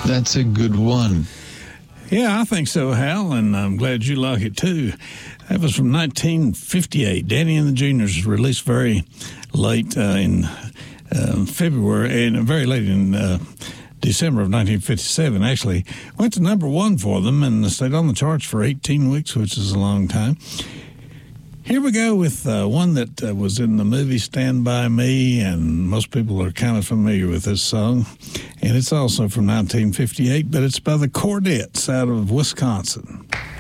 That's a good one. Yeah, I think so, Hal, and I'm glad you like it too. That was from 1958. Danny and the Juniors was released very late in February, and very late in December of 1957. Actually, went to number one for them and stayed on the charts for 18 weeks, which is a long time. Here we go with one that was in the movie Stand By Me, and most people are kind of familiar with this song. And it's also from 1958, but it's by the Chordettes out of Wisconsin.